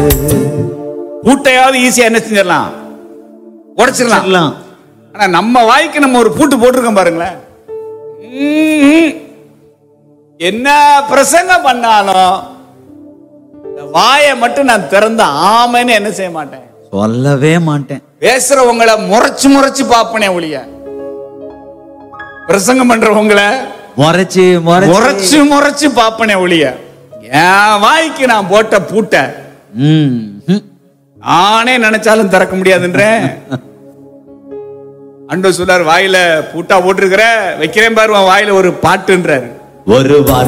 பூட்டையாவது ஈஸியா என்ன செஞ்சிடலாம், உடைச்சிடலாம். ஆனா நம்ம வாய்க்கு நம்ம ஒரு பூட்டு போட்டிருக்கோம் பாருங்களேன். என்ன பிரசங்கம் பண்ணாலும் வாயை மட்டும் நான் திறந்த ஆமைன்னு என்ன செய்ய மாட்டேன், சொல்லவே மாட்டேன். பேசுறவங்களை முறைச்சு முறைச்சு பாப்பனே ஒழிய, பிரசங்கம் பண்றவங்களை முறைச்சு முறைச்சு முறைச்சு பாப்பனே ஒழிய, என் வாய்க்கு நான் போட்ட பூட்ட நானே நினைச்சாலும் திறக்க முடியாதுன்றேன். அண்டோ சொல்லார், வாயில பூட்டா போட்டிருக்கிற வைக்கிறேன் பாரு, வாயில ஒரு பாட்டுன்றாரு. ஒரு